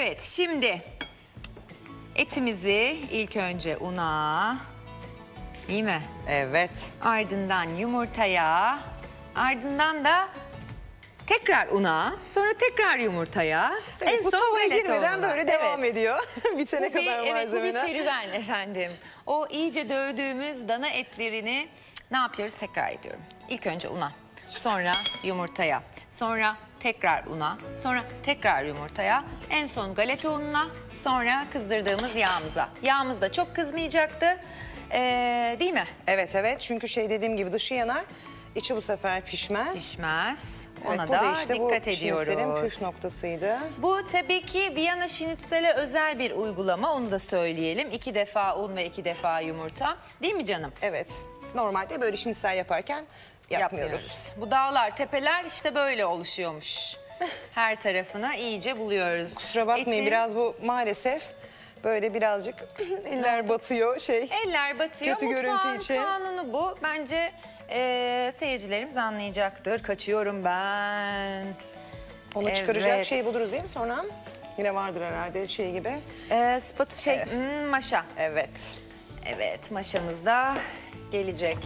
Evet, şimdi etimizi ilk önce una, değil mi? Evet. Ardından yumurtaya, ardından da tekrar una, sonra tekrar yumurtaya. Evet, bu tavaya galeta girmeden ununa. böyle devam ediyor. Bitene Bu bir, kadar evet, bu bir malzemeler. serüven efendim. O iyice dövdüğümüz dana etlerini ne yapıyoruz? Tekrar ediyorum. İlk önce una, sonra yumurtaya, sonra tekrar una, sonra tekrar yumurtaya, en son galeta ununa, sonra kızdırdığımız yağımıza. Yağımız da çok kızmayacaktı, değil mi? Evet evet, çünkü dediğim gibi dışı yanar, içi bu sefer pişmez. Pişmez. Evet, Ona bu da da işte dikkat bu şinitselin ediyoruz. püf noktasıydı. Bu tabii ki Viyana Schnitzel'e özel bir uygulama, onu da söyleyelim. 2 defa un ve 2 defa yumurta. Değil mi canım? Evet. Normalde böyle şinitsel yaparken yapmıyoruz. Bu dağlar, tepeler işte böyle oluşuyormuş. Her tarafına iyice buluyoruz. Kusura bakmayın, Etin- biraz bu maalesef böyle birazcık eller batıyor Eller batıyor. Kötü görüntü Mutfağın için. kanunu bu. Bence seyircilerimiz anlayacaktır. Kaçıyorum ben. Onu çıkaracak Evet. şeyi buluruz değil mi sonra? Yine vardır herhalde gibi. Spatula maşa. Evet. Evet, maşamız da gelecek.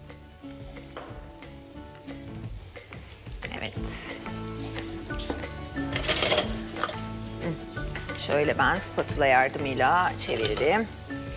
Evet. Şöyle ben spatula yardımıyla çeviririm.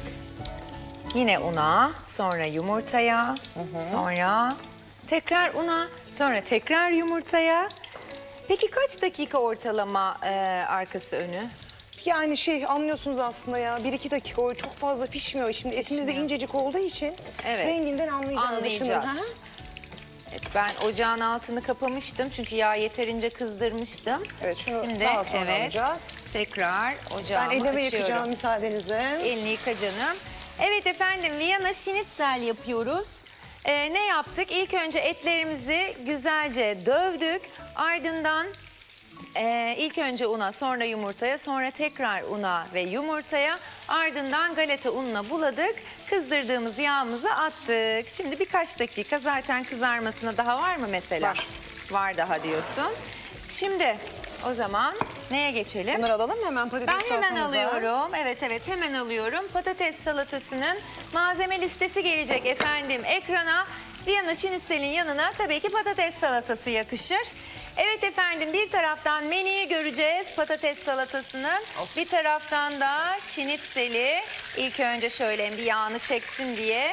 Yine una, sonra yumurtaya, sonra tekrar una, sonra tekrar yumurtaya. Peki kaç dakika ortalama arkası önü? Yani anlıyorsunuz aslında ya, 1-2 dakika, o çok fazla pişmiyor. Şimdi etimiz de incecik olduğu için Evet. renginden anlayacağız. Anlayacağız. Evet, ben ocağın altını kapamıştım çünkü yağ yeterince kızdırmıştım. Evet, şunu Şimdi, daha sonra alacağız. Tekrar ocağımı Ben elimi açıyorum. yakacağım müsaadenizle. Elini yıka canım. Evet efendim, Viyana Schnitzel yapıyoruz. Ne yaptık? İlk önce etlerimizi güzelce dövdük. Ardından ilk önce una, sonra yumurtaya, sonra tekrar una ve yumurtaya, ardından galeta ununa buladık. Kızdırdığımız yağımızı attık. Şimdi birkaç dakika, zaten kızarmasına daha var mı mesela? Var. Var daha diyorsun. Şimdi o zaman neye geçelim? Bunları alalım mı hemen patates Ben hemen salatamıza? alıyorum. Evet hemen alıyorum. Patates salatasının malzeme listesi gelecek efendim ekrana. Viyana Schnitzel'in yanına tabii ki patates salatası yakışır. Evet efendim, bir taraftan menüyü göreceğiz patates salatasının. Bir taraftan da şinitseli. İlk önce şöyle bir yağını çeksin diye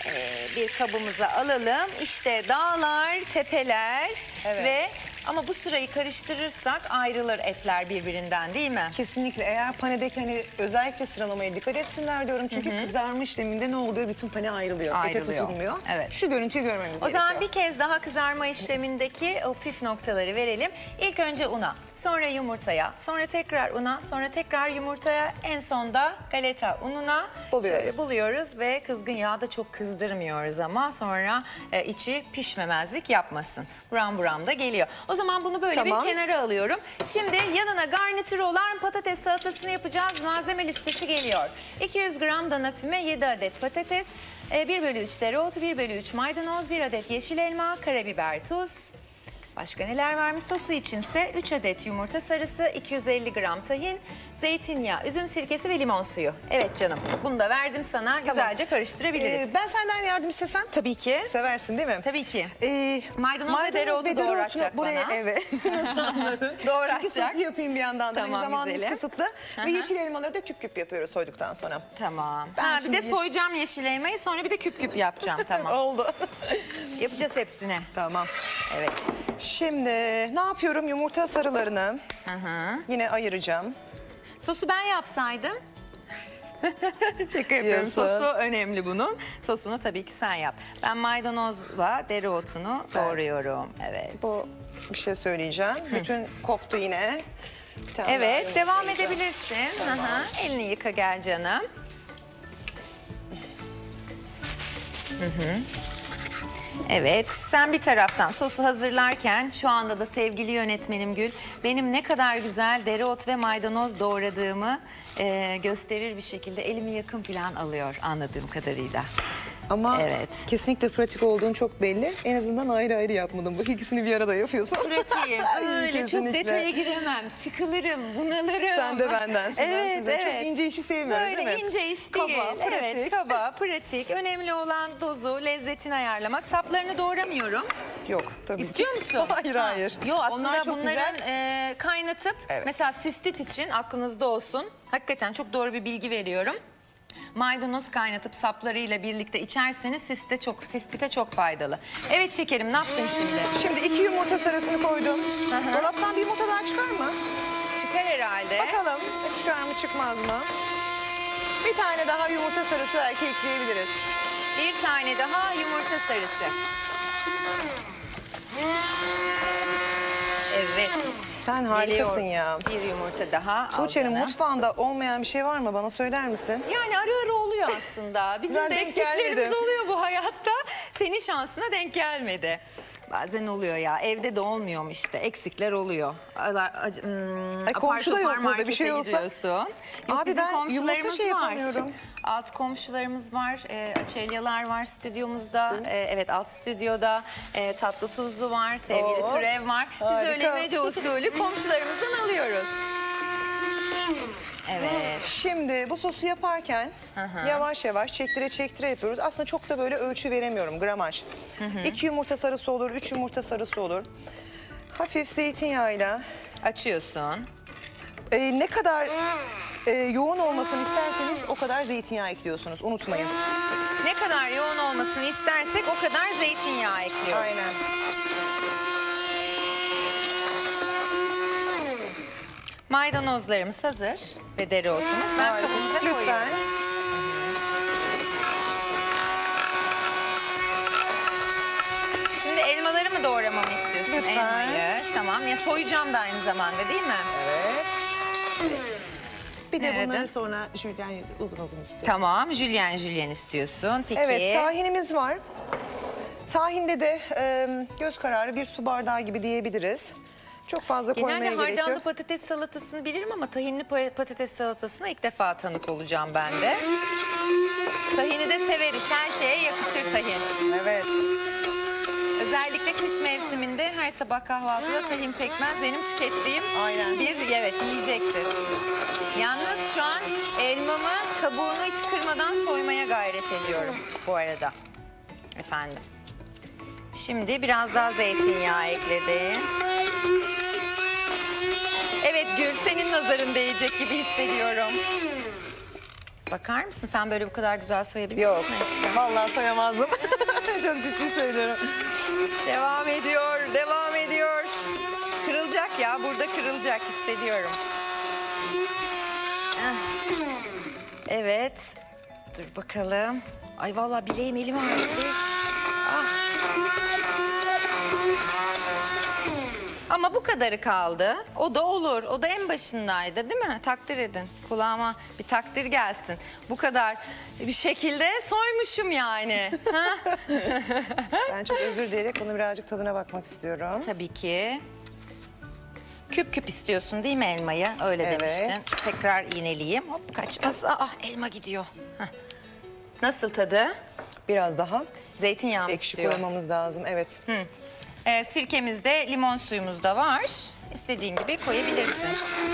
bir kabımıza alalım. İşte dağlar, tepeler Evet. ve ama bu sırayı karıştırırsak ayrılır etler birbirinden, değil mi? Kesinlikle, eğer panedeki özellikle sıralamaya dikkat etsinler diyorum. Çünkü kızarma işleminde ne oluyor? Bütün pane ayrılıyor. Ete Ayrılıyor. tutulmuyor. Evet. Şu görüntüyü görmemiz O gerekiyor. zaman bir kez daha kızarma işlemindeki o püf noktaları verelim. İlk önce una, sonra yumurtaya, sonra tekrar una, sonra tekrar yumurtaya, en sonda galeta ununa Buluyoruz. şöyle buluyoruz ve kızgın yağda çok kızdırmıyoruz ama sonra içi pişmemezlik yapmasın. Buram buram da geliyor. O zaman bunu böyle Tamam. bir kenara alıyorum. Şimdi yanına garnitürü olan patates salatasını yapacağız. Malzeme listesi geliyor. 200 gram dana füme, 7 adet patates, 1/3 dereotu, 1/3 maydanoz, 1 adet yeşil elma, karabiber, tuz. Başka neler varmış? Sosu içinse 3 adet yumurta sarısı, 250 gram tahin, zeytinyağı, üzüm sirkesi ve limon suyu. Evet canım, bunu da verdim sana. Güzelce karıştırabiliriz. Ben senden yardım istesem? Tabii ki. Seversin değil mi? Tabii ki. Maydanoz ve dereotu doğratacak buraya, bana. Evet. Nasıl anladın? Doğratacak. Çünkü sosu yapayım bir yandan da. Tamam, Zamanımız güzelim. kısıtlı. Ve yeşil elmaları da küp küp yapıyoruz soyduktan sonra. Tamam. Ben Bir de şimdi- soyacağım yeşil elmayı, sonra bir de küp küp yapacağım. Tamam. Oldu. Yapacağız hepsini. Tamam. Evet. Şimdi ne yapıyorum? Yumurta sarılarını yine ayıracağım. Sosu ben yapsaydım. Şaka yapıyorum. Diyorsun. Sosu önemli bunun. Sosunu tabii ki sen yap. Ben maydanozla dereotunu doğruyorum. Evet. Bu bir şey söyleyeceğim. Bütün koptu yine. Bir tane daha Evet, yumurta devam yiyeceğim. edebilirsin. Tamam. Elini yıka gel canım. Evet, sen bir taraftan sosu hazırlarken şu anda da sevgili yönetmenim Gül benim ne kadar güzel dereot ve maydanoz doğradığımı gösterir bir şekilde elimi yakın plan alıyor anladığım kadarıyla. Ama Evet. kesinlikle pratik olduğun çok belli. En azından ayrı ayrı yapmadım. Bak ikisini bir arada yapıyorsun. Pratiğim. Öyle çok Kesinlikle. detaya giremem. Sıkılırım, bunalırım. Sen de bendensin. Evet, ben size. evet. Çok ince işi sevmiyoruz Böyle değil mi? ince iş değil. Kaba, pratik. Evet, kaba, pratik. Önemli olan dozu, lezzetini ayarlamak. Saplarını doğramıyorum. Yok tabii İstiyor ki. musun? Hayır Ha. hayır. Yo, aslında Onlar çok bunların güzel. kaynatıp Evet. mesela sistit için aklınızda olsun. Hakikaten çok doğru bir bilgi veriyorum. Maydanoz kaynatıp saplarıyla birlikte içerseniz sistite çok faydalı. Evet şekerim, ne yaptın şimdi? Şimdi 2 yumurta sarısını koydum. Dolaptan bir yumurta daha çıkar mı? Çıkar herhalde. Bakalım çıkar mı çıkmaz mı? Bir tane daha yumurta sarısı belki ekleyebiliriz. Bir tane daha yumurta sarısı. Evet. Sen harikasın Geliyor. ya. Bir yumurta daha. al Tuğçe'nin canım. mutfağında olmayan bir şey var mı? Bana söyler misin? Yani ara ara oluyor aslında. Bizim Ben de denk eksiklerimiz gelmedim. oluyor bu hayatta. Senin şansına denk gelmedi. Bazen oluyor ya. Evde de olmuyorum işte. Eksikler oluyor. komşu da yok burada, bir şey olsa. Gidiyorsun. Yok, Abi bizim ben komşularımız yumurta şey var. yapamıyorum. Alt komşularımız var. Açelyalar var stüdyomuzda. Evet, alt stüdyoda. Tatlı tuzlu var. Sevgili Oo, Türev var. Biz harika. öyle mece usulü komşularımızdan alıyoruz. Evet. Şimdi bu sosu yaparken yavaş yavaş çektire yapıyoruz. Aslında çok da böyle ölçü veremiyorum, gramaj. 2 yumurta sarısı olur, 3 yumurta sarısı olur. Hafif zeytinyağıyla Açıyorsun. ne kadar yoğun olmasını isterseniz o kadar zeytinyağı ekliyorsunuz. Unutmayın. Ne kadar yoğun olmasını istersek o kadar zeytinyağı ekliyoruz. Aynen. Maydanozlarımız hazır ve dereotumuz. Ben Harika. kabımıza Lütfen. koyuyorum. Şimdi elmaları mı doğramamı istiyorsun? Lütfen. Elmayı. Tamam. Ya soyacağım da aynı zamanda değil mi? Evet. Bir de Nerede? bunları sonra şöyle uzun uzun istiyorum. Tamam. Jülyen istiyorsun. Peki. Evet, tahinimiz var. Tahinde de göz kararı bir su bardağı gibi diyebiliriz. Çok fazla koymaya Genelde gerek hardallı yok. patates salatasını bilirim ama tahinli patates salatasına ilk defa tanık olacağım ben de. Tahini de severiz. Her şeye yakışır tahin. Evet. Özellikle kış mevsiminde her sabah kahvaltıda tahin pekmez benim tükettiğim Aynen. bir yiyecektir. Yalnız şu an elmamı kabuğunu hiç kırmadan soymaya gayret ediyorum bu arada. Efendim. Şimdi biraz daha zeytinyağı ekledim. Evet Gül, senin nazarın değecek gibi hissediyorum. Bakar mısın, sen böyle bu kadar güzel soyabiliyor Yok, musun Esra? vallahi sayamazdım. Çok ciddi söylüyorum. Devam ediyor, devam ediyor. Kırılacak ya, burada kırılacak hissediyorum. Ah. Evet, dur bakalım. Ay vallahi bileğim elim ağrıdı. Ah. Ama bu kadarı kaldı. O da olur. O da en başındaydı değil mi? Takdir edin. Kulağıma bir takdir gelsin. Bu kadar bir şekilde soymuşum yani. Ha? Ben çok özür dileyerek bunu birazcık tadına bakmak istiyorum. Tabii ki. Küp küp istiyorsun değil mi elmayı? Öyle Evet. demiştim. Tekrar iğneleyeyim. Hop kaçmaz. Ah elma gidiyor. Heh. Nasıl tadı? Biraz daha Zeytinyağı mı ekşi istiyor? koymamız lazım. Evet. Sirkemizde, limon suyumuz da var. İstediğin gibi koyabilirsin.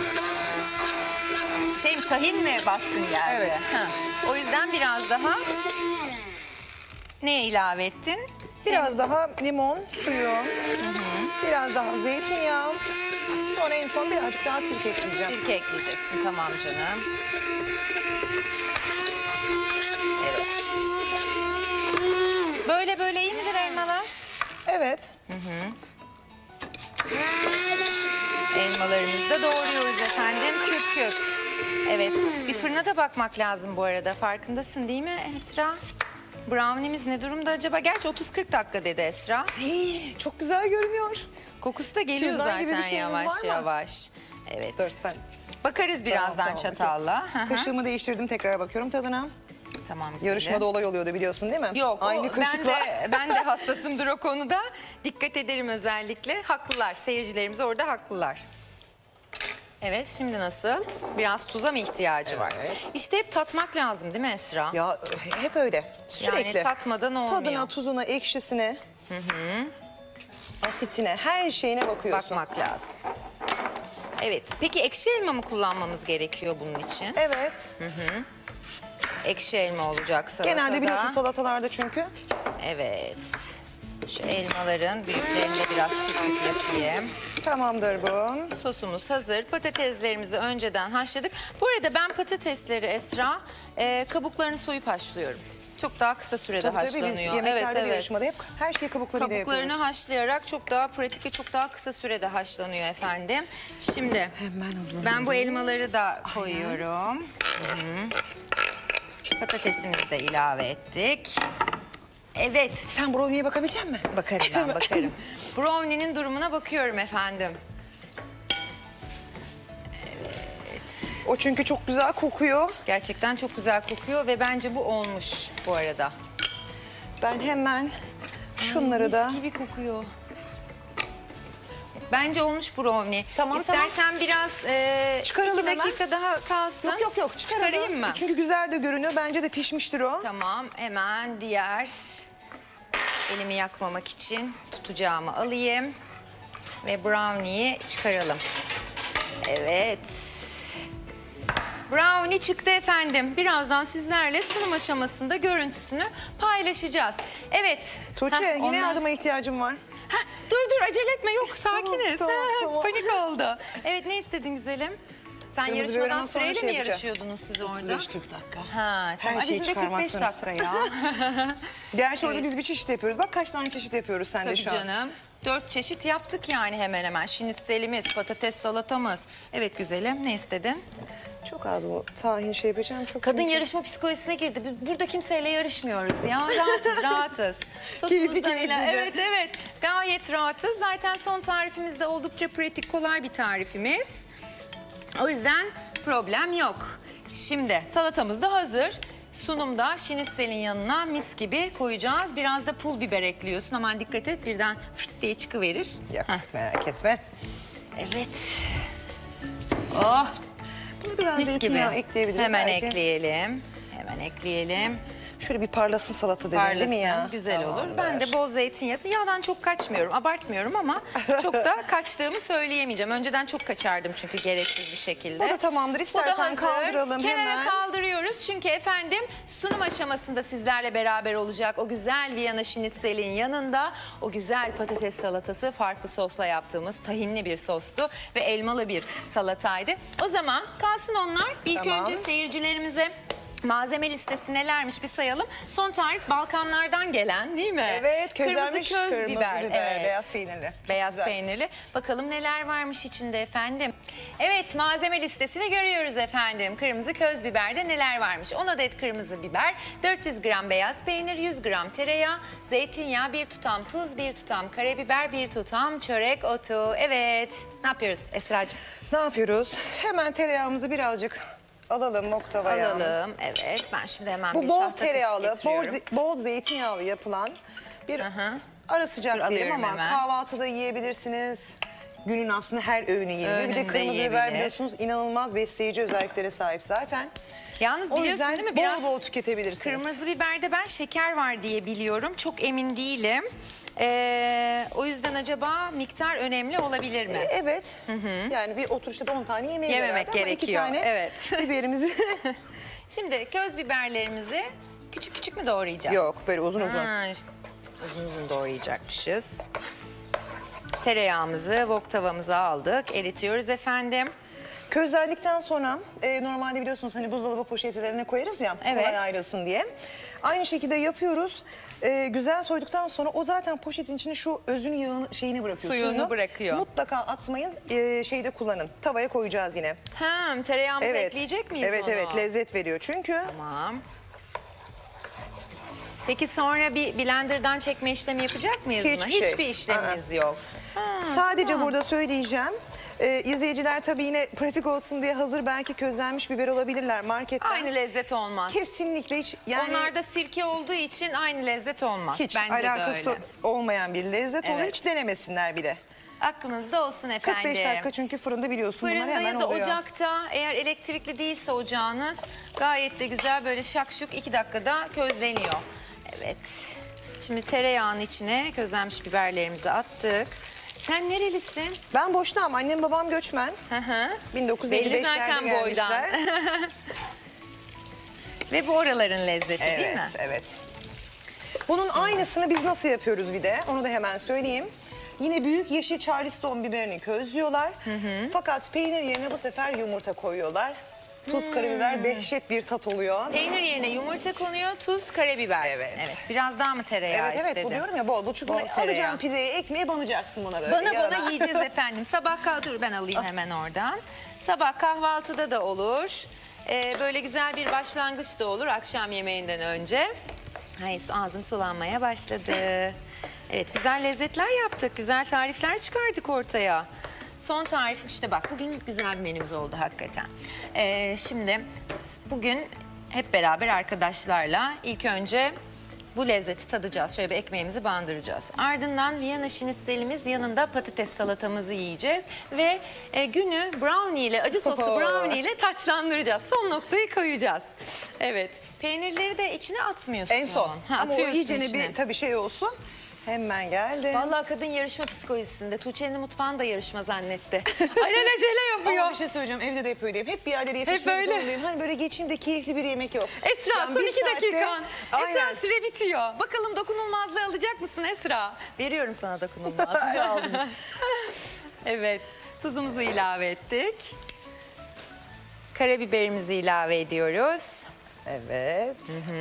Tahin mi baskın geldi? Evet. Ha. O yüzden biraz daha ne ilave ettin? Biraz daha limon suyu, biraz daha zeytinyağı, sonra en son birazcık daha sirke ekleyeceğim. Sirke ekleyeceksin, tamam canım. Evet. Böyle iyi midir elmalar? Evet. Elmalarımızı da doğruyoruz efendim, küp küp. Evet, bir fırına da bakmak lazım bu arada. Farkındasın değil mi Esra? Brownie'miz ne durumda acaba? Gerçi 30-40 dakika dedi Esra. Hii, çok güzel görünüyor. Kokusu da geliyor Kürdan gibi bir zaten şeyimiz yavaş var mı? yavaş. Evet. Dur sen. Bakarız birazdan Tamam, çatalla. Hı hı. Kaşığımı değiştirdim, tekrar bakıyorum tadına. Tamam güzelim. Yarışmada olay oluyordu biliyorsun değil mi? Yok, Aynı kaşıkla. ben de hassasımdır o konuda. Dikkat ederim özellikle. Haklılar, seyircilerimiz orada haklılar. Evet, şimdi nasıl? Biraz tuza mı ihtiyacı var? Evet. İşte hep tatmak lazım değil mi Esra? Ya hep öyle. Sürekli. Yani tatmadan olmuyor. Tadına, tuzuna, ekşisine, asitine, her şeyine bakıyorsun. Bakmak lazım. Evet. Peki ekşi elma mı kullanmamız gerekiyor bunun için? Evet. Ekşi elma olacak salatada. Genelde biliyorsun salatalarda çünkü. Evet. Şu elmaların büyüklerini de biraz küçük yapayım. Tamamdır bu. Sosumuz hazır. Patateslerimizi önceden haşladık. Bu arada ben patatesleri Esra kabuklarını soyup haşlıyorum. Çok daha kısa sürede Tabii haşlanıyor. biz yemeklerde evet. yarışmada hep her şeyi kabuklarıyla Kabuklarını yapıyoruz. haşlayarak çok daha pratik ve çok daha kısa sürede haşlanıyor efendim. Şimdi Hemen hazırlayalım. ben bu elmaları da koyuyorum. Patatesimizi de ilave ettik. Evet. Sen brownie'ye bakabilecek misin? Bakarım ben bakarım. Brownie'nin durumuna bakıyorum efendim. O çünkü çok güzel kokuyor. Gerçekten çok güzel kokuyor ve bence bu olmuş bu arada. Ben hemen şunları da... Mis gibi kokuyor. Bence olmuş brownie. Tamam, İstersen biraz Çıkaralım 2 hemen. dakika daha kalsın. Yok çıkaralım. Çıkarayım mı? Çünkü güzel de görünüyor. Bence de pişmiştir o. Tamam, hemen diğer elimi yakmamak için tutacağımı alayım ve brownie'yi çıkaralım. Evet. Brownie çıktı efendim. Birazdan sizlerle sunum aşamasında görüntüsünü paylaşacağız. Evet. Tuğçe Heh, yine onlar- yardıma ihtiyacım var. Heh, dur acele etme, yok sakiniz. Tamam. Panik oldu. Evet, ne istedin güzelim? Sen Kırmızı yarışmadan biberden sonra süreyle şey mi yapacağım. yarışıyordunuz siz orada? 35-40 dakika. Ha, tamam. şeyi Bizim de 45 çıkarmak dakika ya. Gerçi orada Evet. biz bir çeşit yapıyoruz. Bak kaç tane çeşit yapıyoruz sen de Tabii şu an. canım. 4 çeşit yaptık yani hemen hemen. Şinitselimiz, patates salatamız. Evet güzelim, ne istedin? Çok az bu tahin şey yapacağım. Çok Kadın çünkü- yarışma psikolojisine girdi. Biz burada kimseyle yarışmıyoruz ya. Rahatız. Keyifli, Evet. Gayet rahatız. Zaten son tarifimiz de oldukça pratik, kolay bir tarifimiz. O yüzden problem yok. Şimdi salatamız da hazır. Sunumda şinitzelin yanına mis gibi koyacağız. Biraz da pul biber ekliyorsun. Aman dikkat et, birden fit diye çıkıverir. Yok Heh, merak etme. evet. Oh, Bunu biraz mis gibi. zeytinyağı ekleyebiliriz Hemen belki. ekleyelim. Hemen ekleyelim. Şöyle bir parlasın salata dedin değil mi ya? Parlasın, güzel olur. Tamamdır. Ben de bol zeytinyağı. Yağdan çok kaçmıyorum, abartmıyorum ama çok da kaçtığımı söyleyemeyeceğim. Önceden çok kaçardım çünkü gereksiz bir şekilde. Bu da tamamdır. Bu da İstersen hazır. kaldıralım Kenara hemen. kaldırıyoruz çünkü efendim sunum aşamasında sizlerle beraber olacak. O güzel Viyana şinitzelin yanında o güzel patates salatası, farklı sosla yaptığımız tahinli bir sostu ve elmalı bir salataydı. O zaman kalsın onlar. İlk Tamam. önce seyircilerimize malzeme listesi nelermiş bir sayalım. Son tarif Balkanlardan gelen değil mi? Evet, közlenmiş Kırmızı köz biber. Evet. beyaz peynirli. Çok Beyaz güzel. peynirli. Bakalım neler varmış içinde efendim. Evet, malzeme listesini görüyoruz efendim. Kırmızı köz biberde neler varmış? 10 adet kırmızı biber, 400 gram beyaz peynir, 100 gram tereyağı, zeytinyağı, 1 tutam tuz, 1 tutam karabiber, 1 tutam çörek otu. Evet, ne yapıyoruz Esra'cığım? Ne yapıyoruz? Hemen tereyağımızı birazcık alalım oktavaya. Alalım. Evet, ben şimdi hemen Bu bir bol tahta kaşık tereyağlı, getiriyorum. bol zeytinyağlı yapılan bir ara sıcak Dur, diyelim alıyorum ama hemen. kahvaltıda yiyebilirsiniz. Günün aslında her öğünü yiyebilir. Bir de Öğününde kırmızı biber yiyebilir. biliyorsunuz inanılmaz besleyici özelliklere sahip zaten. Yalnız O biliyorsun yüzden değil mi? bol Biraz bol tüketebilirsiniz. kırmızı biberde ben şeker var diye biliyorum. Çok emin değilim. O yüzden acaba miktar önemli olabilir mi? Evet. Yani bir oturuşta da 10 tane yemeğe Yememek herhalde ama iki gerekiyor, tane evet. biberimizi Şimdi köz biberlerimizi küçük küçük mü doğrayacağız? yok böyle uzun uzun. Uzun uzun doğrayacakmışız. Tereyağımızı wok tavamıza aldık. Eritiyoruz efendim. Közlendikten sonra normalde biliyorsunuz hani buzdolabı poşetlerine koyarız ya Evet. kolay ayrılsın diye. Aynı şekilde yapıyoruz. Güzel soyduktan sonra o zaten poşetin içine şu özün yağını şeyini bırakıyor. Suyunu bırakıyor. Mutlaka atmayın şeyde kullanın. Tavaya koyacağız yine. Tereyağımızı ekleyecek miyiz Evet onu? evet lezzet veriyor çünkü. Tamam. Peki sonra bir blenderdan çekme işlemi yapacak mıyız mı? Hiçbir şey. Hiçbir işlemimiz yok. Sadece burada söyleyeceğim. İzleyiciler tabii yine pratik olsun diye hazır belki közlenmiş biber alabilirler marketten. Aynı lezzet olmaz. Kesinlikle hiç yani Onlarda sirke olduğu için aynı lezzet olmaz. hiç Bence alakası de öyle. olmayan bir lezzet oluyor. Evet. Hiç denemesinler bile. Aklınızda olsun efendim. 45 dakika çünkü fırında biliyorsun bunlar Fırında hemen ya da oluyor. ocakta, eğer elektrikli değilse ocağınız, gayet de güzel böyle şakşuk 2 dakikada közleniyor. Evet. Şimdi tereyağının içine közlenmiş biberlerimizi attık. Sen nerelisin? Ben boşnağım. Annem babam göçmen. Hı hı. Belli 1955'lerde zaten boydan. gelmişler. Ve bu oraların lezzeti değil Evet, mi? evet. Bunun aynısını biz nasıl yapıyoruz bir de? Onu da hemen söyleyeyim. Yine büyük yeşil charleston biberini közlüyorlar. Fakat peynir yerine bu sefer yumurta koyuyorlar. Tuz, karabiber, dehşet bir tat oluyor. Peynir yerine yumurta konuyor, tuz, karabiber. Evet. Biraz daha mı tereyağı Evet, istedim? evet, bu diyorum ya bol bol. Çünkü Bol bunu tereyağı. alacaksın pizzaya, ekmeğe banacaksın buna böyle. Bana yağına. yiyeceğiz efendim. Sabah dur ben alayım hemen oradan. Sabah kahvaltıda da olur. Böyle güzel bir başlangıç da olur akşam yemeğinden önce. Ay ağzım sulanmaya başladı. Evet güzel lezzetler yaptık. Güzel tarifler çıkardık ortaya. Son tarifim işte bak bugün güzel bir menümüz oldu hakikaten. Şimdi bugün hep beraber arkadaşlarla ilk önce bu lezzeti tadacağız. Şöyle bir ekmeğimizi bandıracağız. Ardından Viyana şinitzelimiz yanında patates salatamızı yiyeceğiz. Ve günü brownie ile, acı soslu brownie ile taçlandıracağız. Son noktayı koyacağız. Evet. Peynirleri de içine atmıyorsun. En son. Ha, Ama o atıyorsun iyicene içine. bir tabii şey olsun. Hemen geldi. Vallahi kadın yarışma psikolojisinde. Tuğçe'nin mutfağını da yarışma zannetti. Alelacele yapıyor. Ama bir şey söyleyeceğim, evde de yapıyorum. Hep bir yerlere yetişmek böyle. zorundayım. Hani böyle geçeyim de keyifli bir yemek yok. Esra Yani son bir 2 saatte- dakikan. Esra Aynen. süre bitiyor. Bakalım dokunulmazlığı alacak mısın Esra? Veriyorum sana dokunulmazlığı. Aldım. Evet. Tuzumuzu ilave ettik. Karabiberimizi ilave ediyoruz. Evet.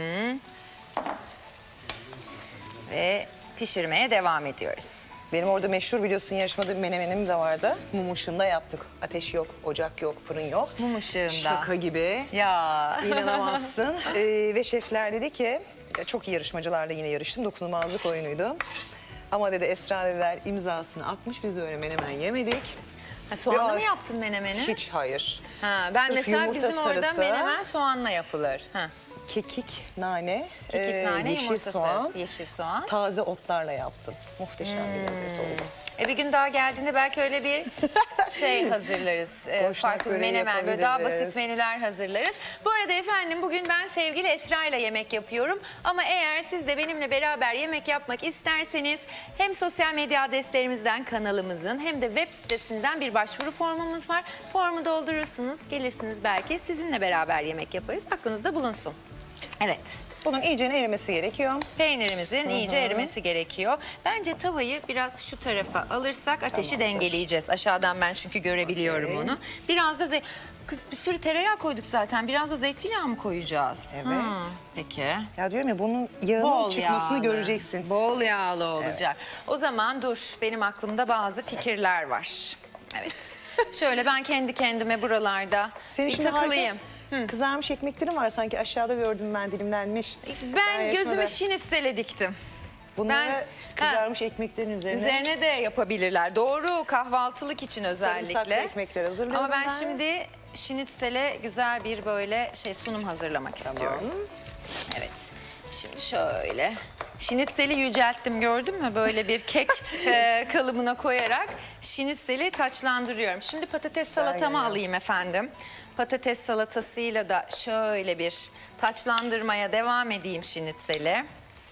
Ve pişirmeye devam ediyoruz. Benim orada meşhur biliyorsun yarışmada bir menemenim de vardı. Mum ışığında yaptık. Ateş yok, ocak yok, fırın yok. Mum ışığında. Şaka gibi. Ya. İnanamazsın. Ve şefler dedi ki, çok iyi yarışmacılarla yine yarıştım. Dokunulmazlık oyunuydu. Ama dedi Esra dediler imzasını atmış. Biz böyle menemen yemedik. Ha, soğanla Ya, mı yaptın menemeni? Hiç hayır. Ha, ben Sırf mesela yumurta bizim orada sarısı. menemen soğanla yapılır. Ha. Kekik, nane, Kekik, nane, yeşil yumurta soğan, sarısı, yeşil soğan. taze otlarla yaptım. Muhteşem bir lezzet oldu. Bir gün daha geldiğinde belki öyle bir şey hazırlarız. Boşnak Farklı bir böreği menemen, böyle daha yapabiliriz. basit menüler hazırlarız. Bu arada efendim bugün ben sevgili Esra ile yemek yapıyorum. Ama eğer siz de benimle beraber yemek yapmak isterseniz hem sosyal medya adreslerimizden, kanalımızın hem de web sitesinden bir başvuru formumuz var. Formu doldurursunuz, gelirsiniz belki sizinle beraber yemek yaparız. Aklınızda bulunsun. Evet. Bunun iyice erimesi gerekiyor. Peynirimizin iyice erimesi gerekiyor. Bence tavayı biraz şu tarafa alırsak ateşi dengeleyeceğiz. Aşağıdan ben çünkü görebiliyorum Okey. onu. Biraz da Kız bir sürü tereyağı koyduk zaten. Biraz da zeytinyağı mı koyacağız? Evet. Peki. Ya diyorum ya bunun yağının çıkmasını yağlı. göreceksin. Bol yağlı olacak. O zaman dur benim aklımda bazı fikirler var. Evet. Şöyle ben kendi kendime buralarda Senin bir şimdi takılayım. harika kızarmış ekmeklerin var sanki aşağıda gördüm ben dilimlenmiş. Ben yarışmada gözümü şinitsele diktim. Bunları Ben- kızarmış ekmeklerin üzerine. Üzerine de yapabilirler. Doğru, kahvaltılık için özellikle. Sarımsaklı ekmekler hazırlıyorum Ama ben ben. şimdi şinitsele güzel bir böyle sunum hazırlamak Tamam. istiyorum. Evet. Şimdi şöyle. Şinitseli yücelttim gördün mü? Böyle bir kek kalıbına koyarak şinitseli taçlandırıyorum. Şimdi patates salatamı geliyor. alayım efendim. Patates salatasıyla da şöyle bir taçlandırmaya devam edeyim şinitseli.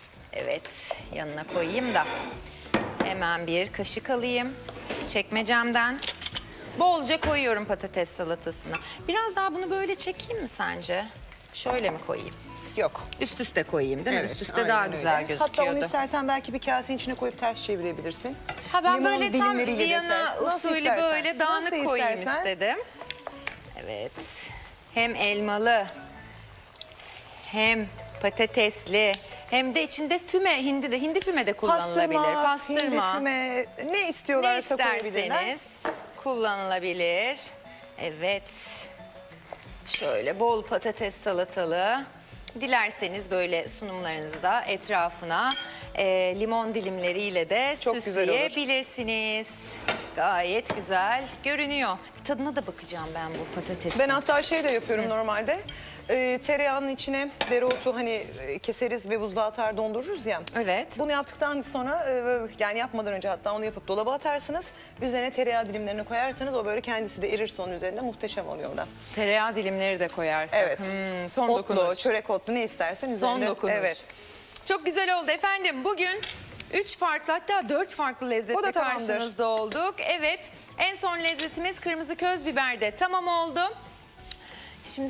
Evet, yanına koyayım da hemen bir kaşık alayım çekmecemden. Bolca koyuyorum patates salatasına. Biraz daha bunu böyle çekeyim mi sence? Şöyle mi koyayım? Yok. Üst üste koyayım değil mi? Evet, Üst üste aynen daha öyle. güzel Hatta gözüküyordu. onu istersen belki bir kasenin içine koyup ters çevirebilirsin. Ha ben Limon böyle tam dilimleriyle Viyana desen. Nasıl usulü istersen. böyle dağınık Nasıl koyayım istersen. istedim. Evet. Hem elmalı hem patatesli hem de içinde hindi füme de kullanılabilir. Pastırma. hindi füme, ne Ne istiyorlarsa koyabilirler. isterseniz kullanılabilir. Evet. Şöyle bol patates salatalı. Dilerseniz böyle sunumlarınızı da etrafına limon dilimleriyle de Çok güzel olur. süsleyebilirsiniz. Gayet güzel görünüyor. tadına da bakacağım ben bu patatesin. Ben hatta şey de yapıyorum normalde. Tereyağının içine dereotu hani keseriz ve buzluğa atar dondururuz ya. Evet. Bunu yaptıktan sonra yani yapmadan önce hatta onu yapıp dolaba atarsınız. Üzerine tereyağı dilimlerini koyarsanız o böyle kendisi de erirse onun üzerinde muhteşem oluyor o da. Tereyağı dilimleri de koyarsak. Evet. Son Otlu, dokunuş. çörek otlu ne istersen Son üzerinde. dokunuş. Evet. Çok güzel oldu efendim. Bugün 3 farklı hatta 4 farklı O lezzetle da tamamdır. karşınızda olduk. Evet, en son lezzetimiz kırmızı köz biber de tamam oldu. Şimdi